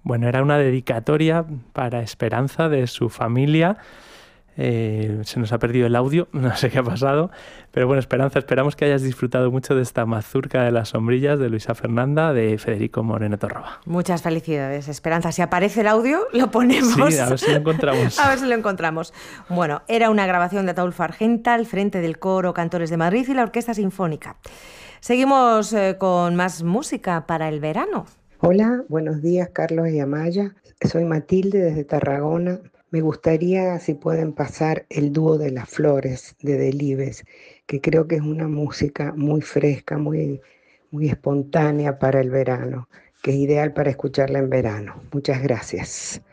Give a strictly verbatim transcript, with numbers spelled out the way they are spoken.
Bueno, era una dedicatoria para Esperanza de su familia. Eh, se nos ha perdido el audio, no sé qué ha pasado, pero bueno, Esperanza, esperamos que hayas disfrutado mucho de esta mazurca de las sombrillas de Luisa Fernanda, de Federico Moreno Torroba. Muchas felicidades, Esperanza. Si aparece el audio, lo ponemos. Sí, a ver si lo encontramos. A ver si lo encontramos. Bueno, era una grabación de Ataulfo Argenta al frente del Coro Cantores de Madrid y la Orquesta Sinfónica. Seguimos eh, con más música para el verano. Hola, buenos días, Carlos y Amaya. Soy Matilde desde Tarragona. Me gustaría si pueden pasar el dúo de las flores de Delibes, que creo que es una música muy fresca, muy, muy espontánea para el verano, que es ideal para escucharla en verano. Muchas gracias.